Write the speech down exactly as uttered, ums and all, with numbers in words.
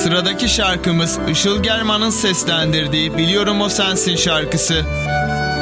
Sıradaki şarkımız Işıl German'ın seslendirdiği Biliyorum O Sensin şarkısı.